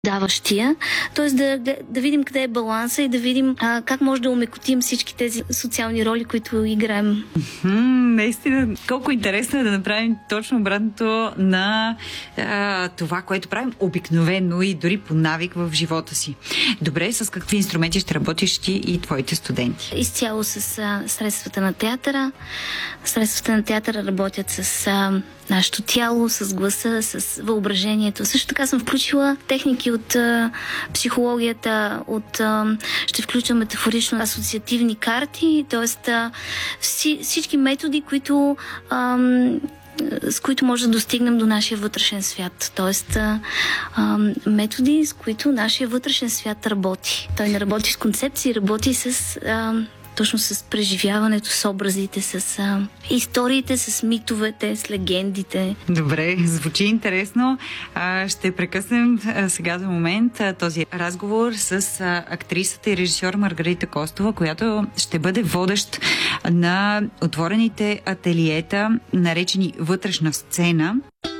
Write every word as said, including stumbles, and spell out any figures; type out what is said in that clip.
даващия, т.е. Да, да, да видим къде е баланса и да видим а, как може да омекотим всички тези социални роли, които играем. М-м, наистина, колко интересно е да направим точно обратното на а, това, което правим обикновено и дори по навик в живота си. Добре, с какви инструменти ще работиш ти и твоите студенти? Изцяло с а, средствата на театъра. Средствата на театъра работят с а, нашето тяло, с гласа, с въображението. Също така съм включила техники от а, психологията, от, а, ще включа метафорично асоциативни карти, т.е. Вси, всички методи, които а, с които може да достигнем до нашия вътрешен свят. Тоест а, а, методи, с които нашия вътрешен свят работи. Той не работи с концепции, работи с... А, точно с преживяването, с образите, с а, историите, с митовете, с легендите. Добре, звучи интересно. А, ще прекъснем а, сега за момент а, този разговор с а, актрисата и режисьор Маргарита Костова, която ще бъде водещ на отворените ателиета, наречени Вътрешна сцена.